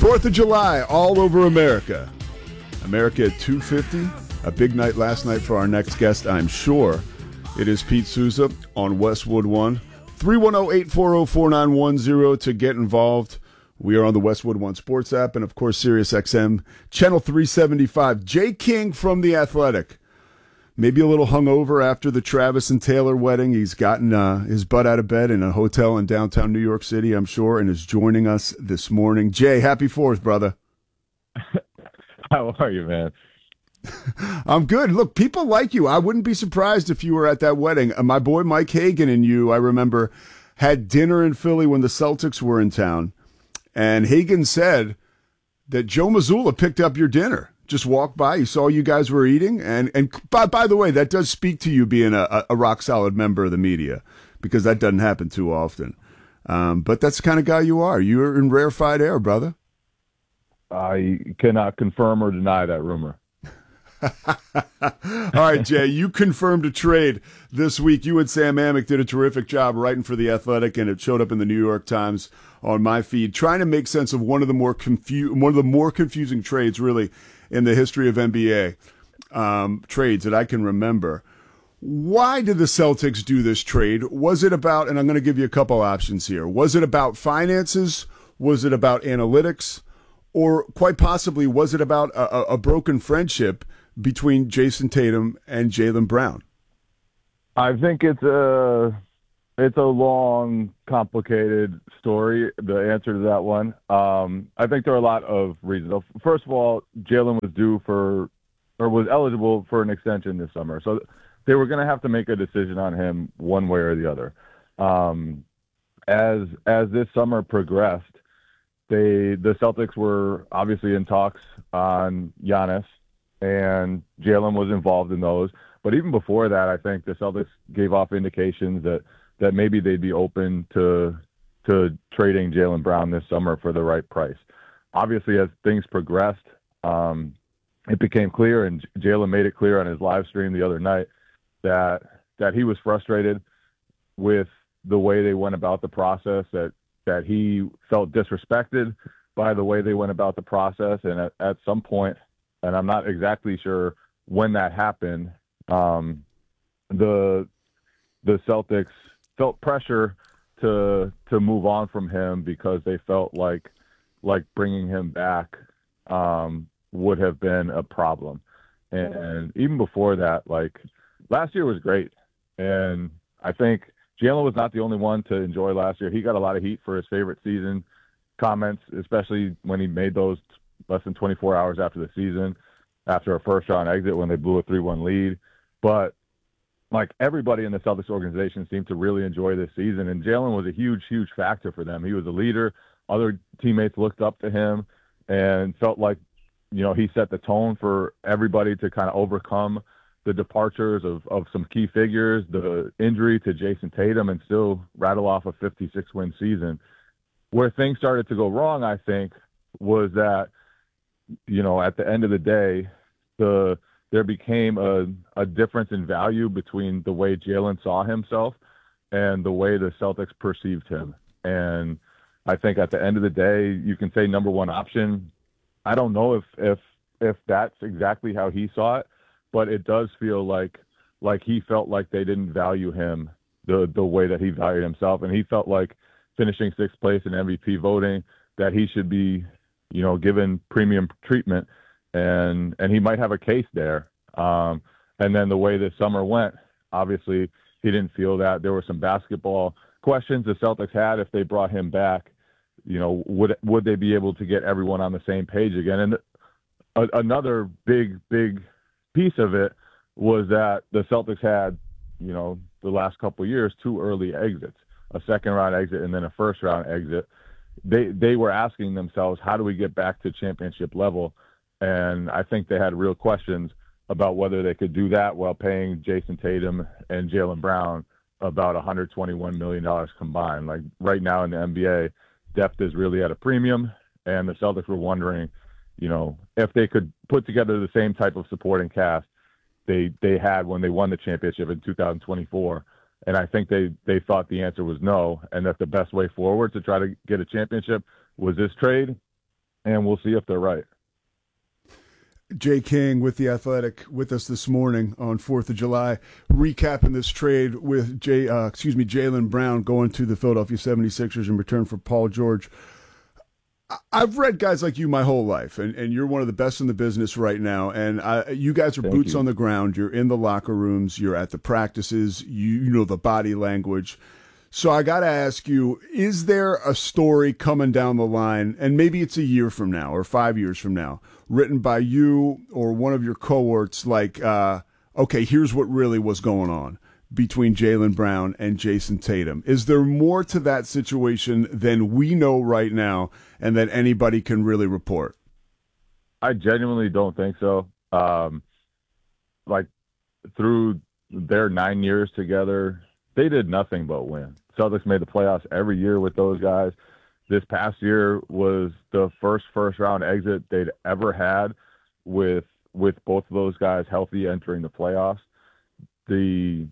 4th of July all over America. America at 2:50. A big night last night for our next guest, I'm sure. It is Pete Souza on Westwood One. 310-840-4910 to get involved. We are on the Westwood One Sports app and, of course, Sirius XM, Channel 375. Jay King from The Athletic. Maybe a little hungover after the Travis and Taylor wedding. He's gotten his butt out of bed in a hotel in downtown New York City, I'm sure, and is joining us this morning. Jay, happy 4th, brother. How are you, man? I'm good. Look, people like you. I wouldn't be surprised if you were at that wedding. My boy Mike Hagan and you, I remember, had dinner in Philly when the Celtics were in town, and Hagan said that Joe Mazzulla picked up your dinner. Just walked by, he saw you guys were eating, and by the way, that does speak to you being a rock-solid member of the media, because that doesn't happen too often. But that's the kind of guy you are. You're in rarefied air, brother. I cannot confirm or deny that rumor. All right, Jay, you confirmed a trade this week. You and Sam Amick did a terrific job writing for The Athletic, and it showed up in the New York Times on my feed, trying to make sense of one of the more confusing trades, really, in the history of NBA trades that I can remember. Why did the Celtics do this trade? Was it about, and I'm going to give you a couple options here, was it about finances? Was it about analytics? Or quite possibly, was it about a broken friendship between Jason Tatum and Jaylen Brown? I think it's a long, complicated story, the answer to that one. I think there are a lot of reasons. First of all, Jaylen was eligible for an extension this summer. So they were going to have to make a decision on him one way or the other. As this summer progressed, the Celtics were obviously in talks on Giannis, and Jaylen was involved in those. But even before that, I think the Celtics gave off indications that maybe they'd be open to trading Jaylen Brown this summer for the right price. Obviously, as things progressed, it became clear, and Jaylen made it clear on his live stream the other night, that he was frustrated with the way they went about the process, that he felt disrespected by the way they went about the process. And at some point, and I'm not exactly sure when that happened, the Celtics felt pressure to move on from him because they felt like bringing him back would have been a problem. And even before that, like, last year was great. And I think Jaylen was not the only one to enjoy last year. He got a lot of heat for his favorite season comments, especially when he made those less than 24 hours after the season, after a first-round exit when they blew a 3-1 lead. But, like, everybody in the Celtics organization seemed to really enjoy this season, and Jaylen was a huge, huge factor for them. He was a leader. Other teammates looked up to him and felt like, he set the tone for everybody to kind of overcome the departures of some key figures, the injury to Jason Tatum, and still rattle off a 56-win season. Where things started to go wrong, I think, was that, at the end of the day, there became a difference in value between the way Jaylen saw himself and the way the Celtics perceived him. And I think at the end of the day, you can say number one option. I don't know if that's exactly how he saw it, but it does feel like he felt like they didn't value him the way that he valued himself. And he felt like finishing 6th place in MVP voting, that he should be, given premium treatment. And he might have a case there. And then the way this summer went, obviously he didn't feel that. There were some basketball questions the Celtics had if they brought him back. Would they be able to get everyone on the same page again? And another big piece of it was that the Celtics had, the last couple of years, 2 early exits, a second-round exit and then a first-round exit. They were asking themselves, how do we get back to championship level? And I think they had real questions about whether they could do that while paying Jason Tatum and Jaylen Brown about $121 million combined. Like, right now in the NBA, depth is really at a premium, and the Celtics were wondering, if they could put together the same type of supporting cast they had when they won the championship in 2024. And I think they thought the answer was no, and that the best way forward to try to get a championship was this trade. and we'll see if they're right. Jay King with The Athletic with us this morning on 4th of July, recapping this trade with Jaylen Brown going to the Philadelphia 76ers in return for Paul George. I've read guys like you my whole life, and you're one of the best in the business right now. And you guys are boots on the ground. You're in the locker rooms. You're at the practices. You know the body language. So I got to ask you, is there a story coming down the line, and maybe it's a year from now or 5 years from now, written by you or one of your cohorts like, okay, here's what really was going on between Jaylen Brown and Jayson Tatum? Is there more to that situation than we know right now and that anybody can really report? I genuinely don't think so. Like, through their 9 years together, they did nothing but win. Celtics made the playoffs every year with those guys. This past year was the first round exit they'd ever had with both of those guys healthy entering the playoffs. They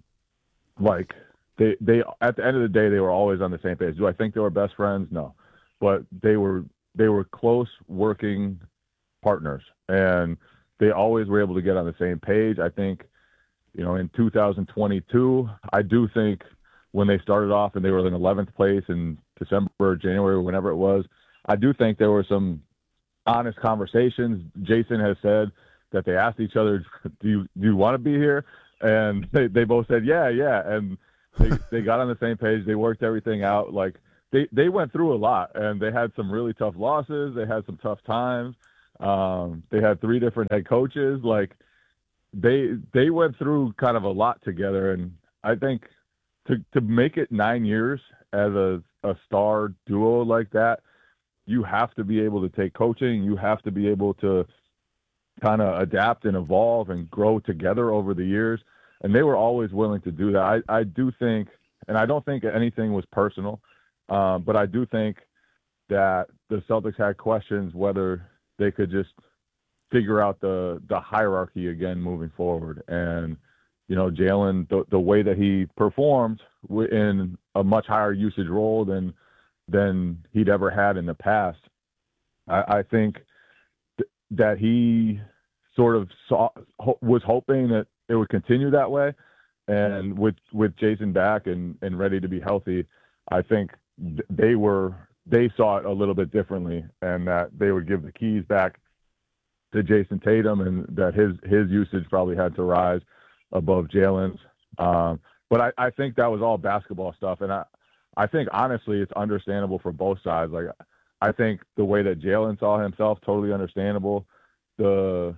at the end of the day, they were always on the same page. Do I think they were best friends? No, but they were close working partners, and they always were able to get on the same page. I think, in 2022, I do think when they started off and they were in 11th place in December or January, whenever it was, I do think there were some honest conversations. Jayson has said that they asked each other, do you want to be here? And they both said, yeah. And they got on the same page. They worked everything out. Like, they went through a lot, and they had some really tough losses. They had some tough times. They had 3 different head coaches. Like, they went through kind of a lot together. And I think to make it 9 years as a star duo like that, you have to be able to take coaching. You have to be able to kind of adapt and evolve and grow together over the years. And they were always willing to do that. I do think, and I don't think anything was personal, but I do think that the Celtics had questions whether they could just figure out the hierarchy again moving forward. And, Jaylen, the way that he performed in a much higher usage role than he'd ever had in the past, I think that he sort of was hoping that it would continue that way. And with Jayson back and ready to be healthy, I think they saw it a little bit differently, and that they would give the keys back to Jayson Tatum, and that his usage probably had to rise above Jaylen's. But I think that was all basketball stuff. And I think, honestly, it's understandable for both sides. Like, I think the way that Jaylen saw himself, totally understandable. And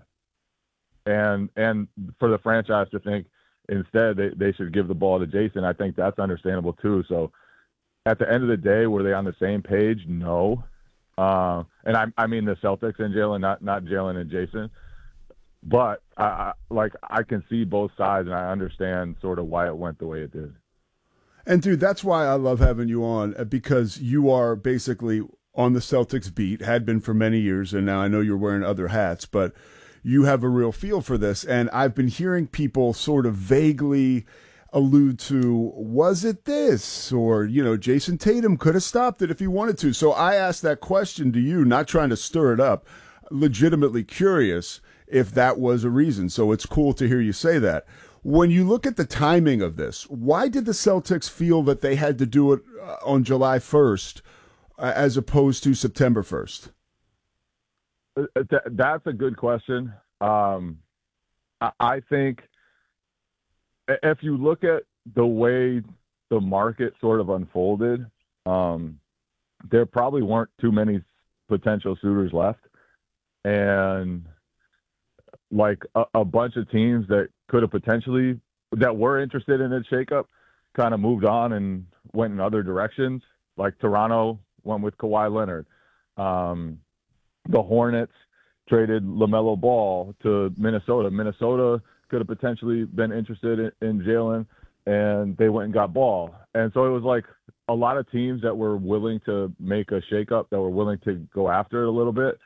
for the franchise to think instead they should give the ball to Jayson, I think that's understandable too. So at the end of the day, were they on the same page? No. And I mean the Celtics and Jaylen, not Jaylen and Jayson. But I can see both sides, and I understand sort of why it went the way it did. And dude, that's why I love having you on, because you are basically on the Celtics beat, had been for many years, and now I know you're wearing other hats, but you have a real feel for this. And I've been hearing people sort of vaguely allude to, was it this? Or, Jayson Tatum could have stopped it if he wanted to. So I asked that question to you, not trying to stir it up, legitimately curious if that was a reason. So it's cool to hear you say that. When you look at the timing of this, why did the Celtics feel that they had to do it on July 1st as opposed to September 1st? That's a good question. I think if you look at the way the market sort of unfolded, there probably weren't too many potential suitors left. And like a bunch of teams that could have potentially, that were interested in a shakeup, kind of moved on and went in other directions. Like Toronto went with Kawhi Leonard. The Hornets traded LaMelo Ball to Minnesota. Minnesota could have potentially been interested in Jaylen, and they went and got Ball. And so it was like a lot of teams that were willing to make a shakeup, that were willing to go after it a little bit,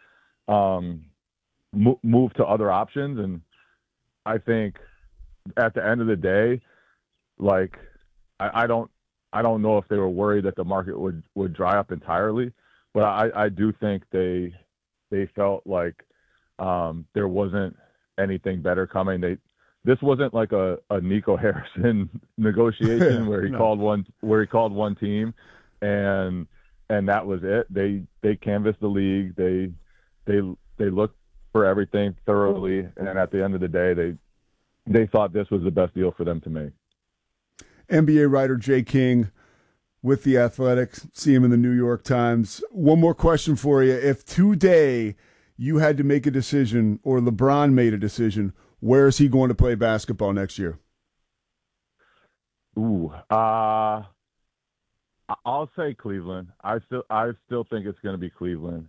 move to other options. And I think at the end of the day, like, I don't know if they were worried that the market would dry up entirely, but I do think they they felt like there wasn't anything better coming. This wasn't like a Nico Harrison negotiation where he called one team and that was it. They canvassed the league. They looked for everything thoroughly, and at the end of the day, they thought this was the best deal for them to make. NBA writer Jay King with The Athletic. See him in the New York Times. One more question for you. If today you had to make a decision, or LeBron made a decision, where is he going to play basketball next year? I'll say Cleveland. I still think it's going to be Cleveland.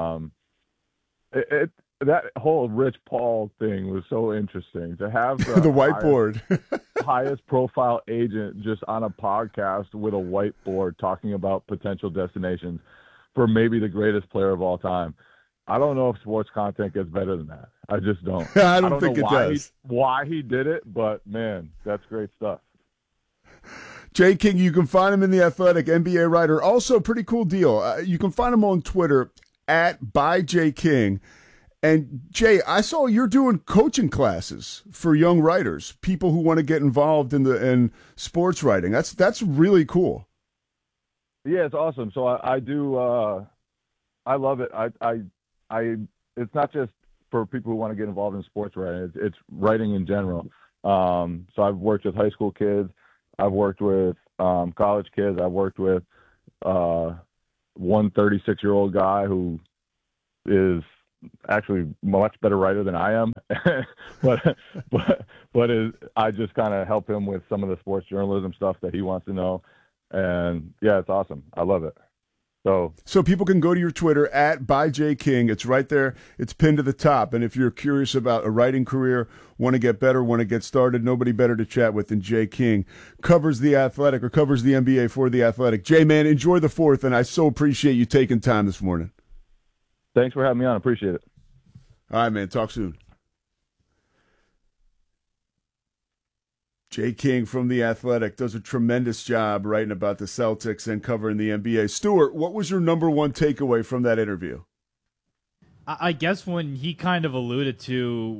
That whole Rich Paul thing was so interesting to have the whiteboard, highest profile agent just on a podcast with a whiteboard talking about potential destinations for maybe the greatest player of all time. I don't know if sports content gets better than that. I just don't. I don't think it does. Why he did it, but man, that's great stuff. Jay King, you can find him in The Athletic, NBA writer. Also, pretty cool deal. You can find him on Twitter @byjking. And Jay, I saw you're doing coaching classes for young writers, people who want to get involved in sports writing. That's really cool. Yeah, it's awesome. So I do. I love it. It's not just for people who want to get involved in sports writing. It's writing in general. So I've worked with high school kids. I've worked with college kids. I've worked with one 36-year-old guy who is actually a much better writer than I am, I just kind of help him with some of the sports journalism stuff that he wants to know. And yeah, it's awesome. I love it. So people can go to your Twitter @byjking. It's right there. It's pinned to the top. And if you're curious about a writing career, want to get better, want to get started, nobody better to chat with than Jay King. Covers The Athletic, or covers the NBA for The Athletic. Jay, man, enjoy the 4th, and I so appreciate you taking time this morning. Thanks for having me on. Appreciate it. All right, man. Talk soon. Jay King from The Athletic does a tremendous job writing about the Celtics and covering the NBA. Stuart, what was your number one takeaway from that interview? I guess when he kind of alluded to,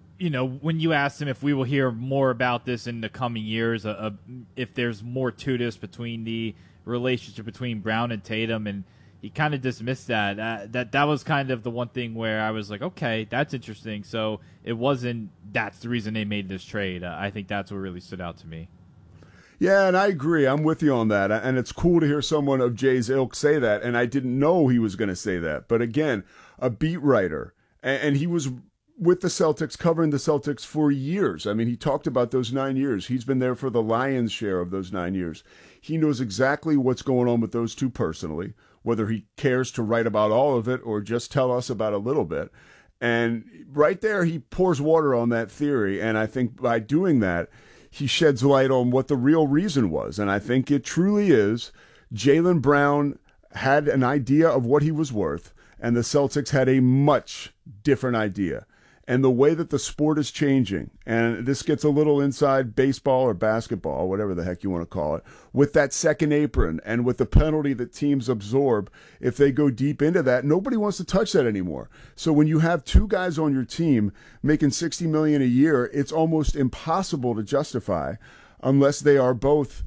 when you asked him if we will hear more about this in the coming years, if there's more to this between the relationship between Brown and Tatum, and he kind of dismissed that. That was kind of the one thing where I was like, okay, that's interesting. So it wasn't that's the reason they made this trade. I think that's what really stood out to me. Yeah, and I agree. I'm with you on that. And it's cool to hear someone of Jay's ilk say that. And I didn't know he was going to say that. But again, a beat writer. And he was with the Celtics, covering the Celtics for years. I mean, he talked about those 9 years. He's been there for the lion's share of those 9 years. He knows exactly what's going on with those two personally, whether he cares to write about all of it or just tell us about a little bit. And right there, he pours water on that theory. And I think by doing that, he sheds light on what the real reason was. And I think it truly is Jaylen Brown had an idea of what he was worth, and the Celtics had a much different idea. And the way that the sport is changing, and this gets a little inside baseball or basketball, whatever the heck you want to call it, with that second apron and with the penalty that teams absorb, if they go deep into that, nobody wants to touch that anymore. So when you have two guys on your team making $60 million a year, it's almost impossible to justify unless they are both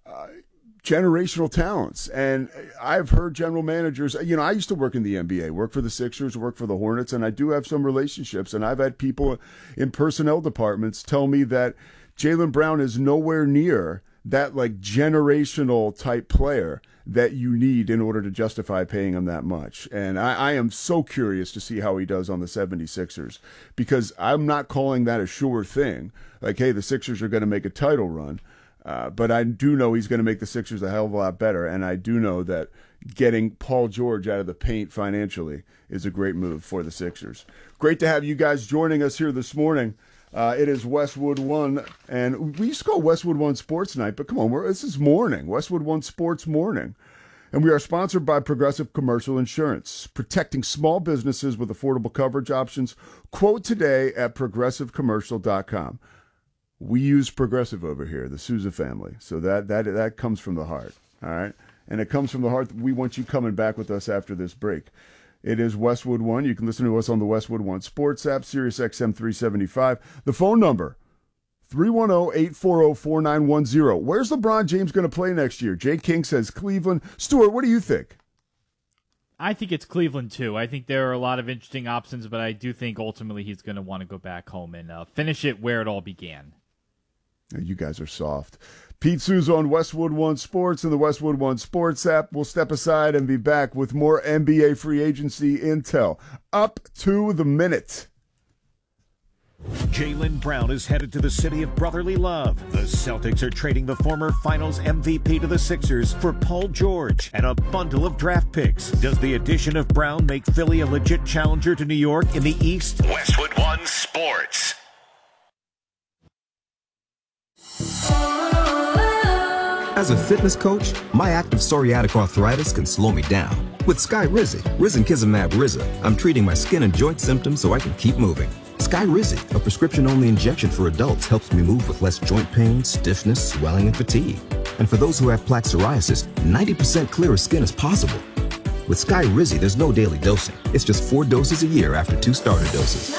generational talents. And I've heard general managers, I used to work in the NBA, work for the Sixers, work for the Hornets, and I do have some relationships. And I've had people in personnel departments tell me that Jaylen Brown is nowhere near that like generational type player that you need in order to justify paying him that much. And I am so curious to see how he does on the 76ers, because I'm not calling that a sure thing. Like, hey, the Sixers are going to make a title run. But I do know he's going to make the Sixers a hell of a lot better, and I do know that getting Paul George out of the paint financially is a great move for the Sixers. Great to have you guys joining us here this morning. It is Westwood One, and we used to call Westwood One Sports Night, but come on, this is morning, Westwood One Sports Morning. And we are sponsored by Progressive Commercial Insurance, protecting small businesses with affordable coverage options. Quote today at progressivecommercial.com. We use Progressive over here, the Sousa family. So that comes from the heart, all right? And it comes from the heart that we want you coming back with us after this break. It is Westwood One. You can listen to us on the Westwood One Sports app, Sirius XM 375. The phone number, 310-840-4910. Where's LeBron James going to play next year? Jay King says Cleveland. Stuart, what do you think? I think it's Cleveland, too. I think there are a lot of interesting options, but I do think ultimately he's going to want to go back home and finish it where it all began. You guys are soft. Pete Souza on Westwood One Sports and the Westwood One Sports app. We'll step aside and be back with more NBA free agency intel. Up to the minute. Jaylen Brown is headed to the city of brotherly love. The Celtics are trading the former Finals MVP to the Sixers for Paul George and a bundle of draft picks. Does the addition of Brown make Philly a legit challenger to New York in the East? Westwood One Sports. As a fitness coach, my active psoriatic arthritis can slow me down. With Skyrizi, risankizumab Riza, I'm treating my skin and joint symptoms so I can keep moving. Skyrizi, a prescription-only injection for adults, helps me move with less joint pain, stiffness, swelling, and fatigue. And for those who have plaque psoriasis, 90% clearer skin is possible. With Skyrizi, there's no daily dosing. It's just 4 doses a year after 2 starter doses.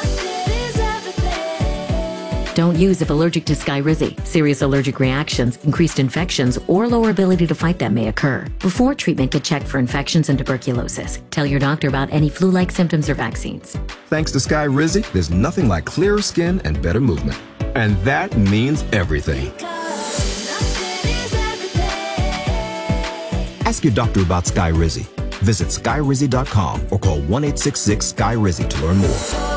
Don't use if allergic to Skyrizi. Serious allergic reactions, increased infections, or lower ability to fight them may occur. Before treatment, get checked for infections and tuberculosis. Tell your doctor about any flu-like symptoms or vaccines. Thanks to Skyrizi, there's nothing like clearer skin and better movement. And that means everything. Ask your doctor about Skyrizi. Visit Skyrizi.com or call 1-866-SKYRIZI to learn more.